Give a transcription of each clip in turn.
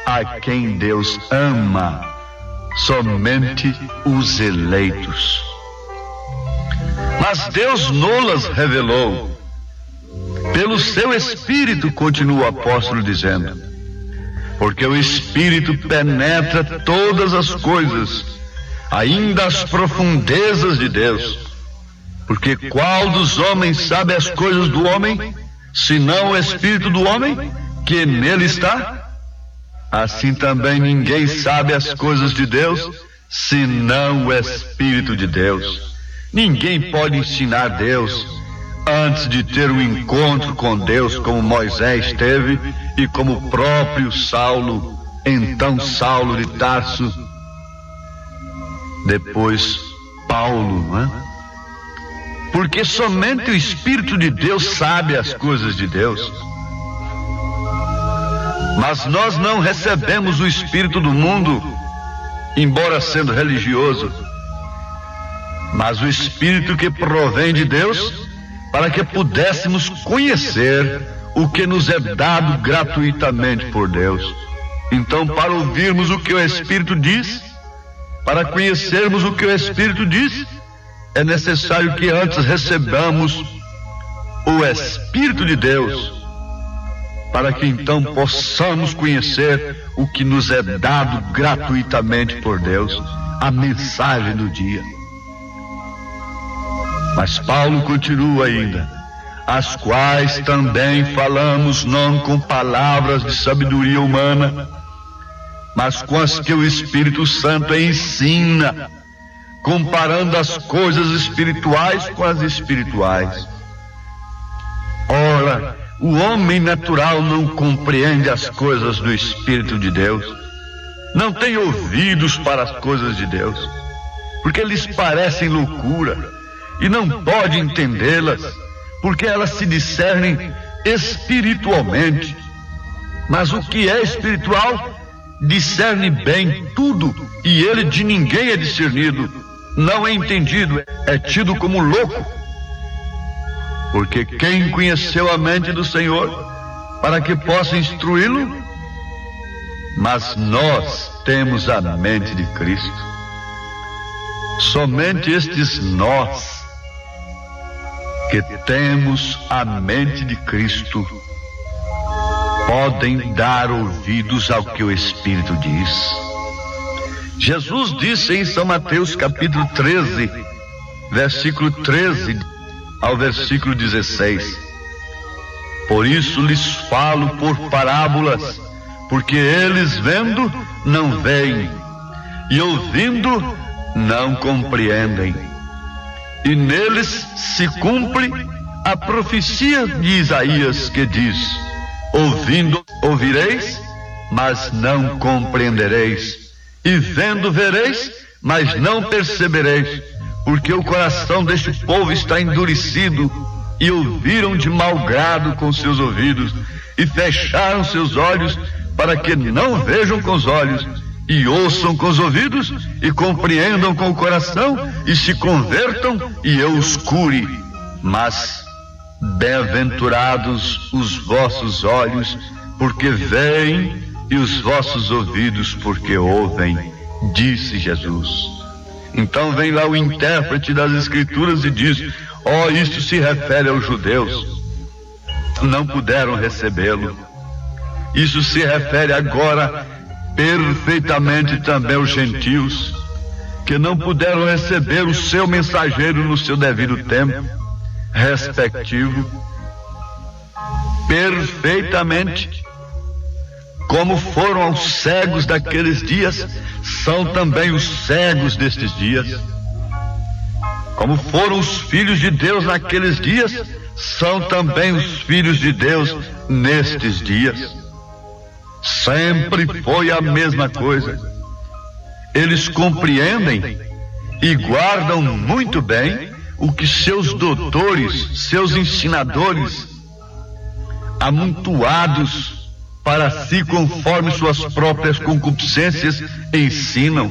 a quem Deus ama, somente os eleitos. Mas Deus nolas revelou. Pelo seu Espírito, continua o apóstolo dizendo, porque o Espírito penetra todas as coisas, ainda as profundezas de Deus. Porque qual dos homens sabe as coisas do homem, senão o Espírito do homem, que nele está? Assim também ninguém sabe as coisas de Deus, senão o Espírito de Deus. Ninguém pode ensinar Deus antes de ter um encontro com Deus, como Moisés teve e como o próprio Saulo, então Saulo de Tarso, depois Paulo, não é? Porque somente o Espírito de Deus sabe as coisas de Deus. Mas nós não recebemos o Espírito do mundo, embora sendo religioso, mas o Espírito que provém de Deus, para que pudéssemos conhecer o que nos é dado gratuitamente por Deus. Então, para ouvirmos o que o Espírito diz, para conhecermos o que o Espírito diz, é necessário que antes recebamos o Espírito de Deus, para que então possamos conhecer o que nos é dado gratuitamente por Deus, a mensagem do dia. Mas Paulo continua ainda, as quais também falamos não com palavras de sabedoria humana, mas com as que o Espírito Santo ensina, comparando as coisas espirituais com as espirituais. Ora, o homem natural não compreende as coisas do Espírito de Deus, não tem ouvidos para as coisas de Deus, porque lhes parecem loucura, e não pode entendê-las, porque elas se discernem espiritualmente. Mas o que é espiritual discerne bem tudo, e ele de ninguém é discernido, não é entendido, é tido como louco. Porque quem conheceu a mente do Senhor para que possa instruí-lo? Mas nós temos a mente de Cristo. Somente estes nós que temos a mente de Cristo podem dar ouvidos ao que o Espírito diz. Jesus disse em São Mateus capítulo 13, versículo 13 ao versículo 16, por isso lhes falo por parábolas, porque eles vendo não veem, e ouvindo não compreendem. E neles se cumpre a profecia de Isaías, que diz, ouvindo ouvireis, mas não compreendereis, e vendo vereis, mas não percebereis, porque o coração deste povo está endurecido, e ouviram de mau grado com seus ouvidos, e fecharam seus olhos, para que não vejam com os olhos, e ouçam com os ouvidos, e compreendam com o coração, e se convertam, e eu os cure. Mas bem-aventurados os vossos olhos, porque veem, e os vossos ouvidos, porque ouvem, disse Jesus. Então vem lá o intérprete das Escrituras e diz, isto se refere aos judeus, não puderam recebê-lo. Isso se refere agora perfeitamente também aos gentios, que não puderam receber o seu mensageiro no seu devido tempo respectivo. Perfeitamente, como foram os cegos daqueles dias, são também os cegos destes dias. Como foram os filhos de Deus naqueles dias, são também os filhos de Deus nestes dias. Sempre foi a mesma coisa. Eles compreendem e guardam muito bem o que seus doutores, seus ensinadores, amontoados para si conforme suas próprias concupiscências, ensinam.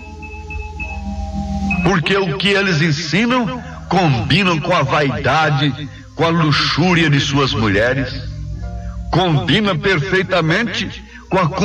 Porque o que eles ensinam combinam com a vaidade, com a luxúria de suas mulheres, combina perfeitamente com a